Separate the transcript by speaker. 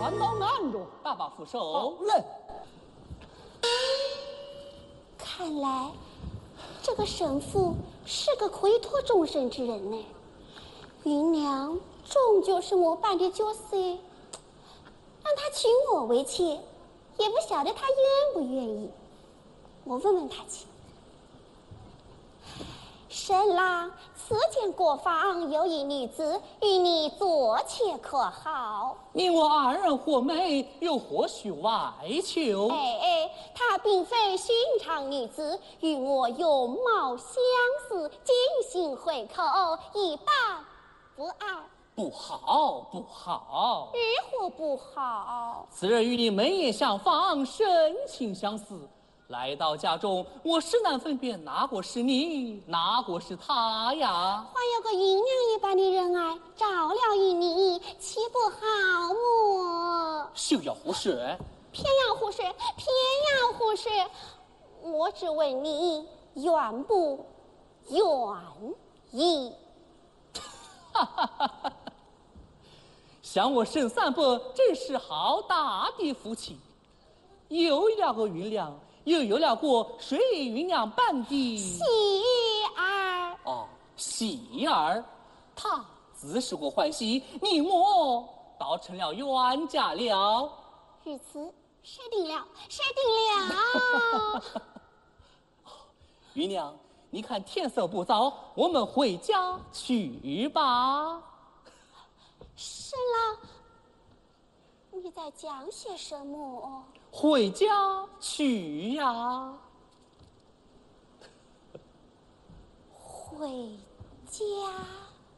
Speaker 1: 传到案中，
Speaker 2: 大把副手。
Speaker 1: 好嘞。
Speaker 3: 看来这个神父是个可以托终身之人呢。芸娘终究是我办的角色，让他娶我为妾，也不晓得他愿不愿意。我问问他去。神郎，此间国房有一女子与你做妾，可好？
Speaker 2: 你我二人或美，又或许外求。
Speaker 3: 她并非寻常女子，与我容貌相似，精心会口，一般不二。
Speaker 2: 不好，不好！
Speaker 3: 如何不好？
Speaker 2: 此人与你眉眼相仿，神情相似。来到家中，我实难分辨哪个是你，哪个是他呀。
Speaker 3: 还有个芸娘一般的人爱，照料于你，岂不好么？
Speaker 2: 休要胡说！
Speaker 3: 偏要胡说，偏要胡说！我只问你愿不愿意？
Speaker 2: 哈哈哈哈！想我沈三伯真是好大的福气，又了个芸娘，又有了个水芸娘般的
Speaker 3: 喜儿。
Speaker 2: 哦，喜儿，他自是个欢喜，你我倒成了冤家了。
Speaker 3: 如此，设定了，设定了。
Speaker 2: 芸娘，你看天色不早，我们回家去吧。
Speaker 3: 神郎，你在讲些什么？
Speaker 2: 回家去呀。
Speaker 3: 回家。